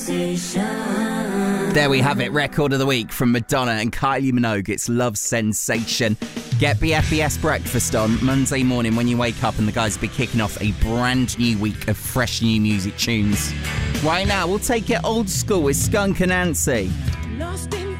There we have it, record of the week from Madonna and Kylie Minogue. It's Love Sensation. Get BFBS breakfast on Monday morning when you wake up and the guys will be kicking off a brand new week of fresh new music tunes. Right now, we'll take it old school with Skunk Anansie. Lost in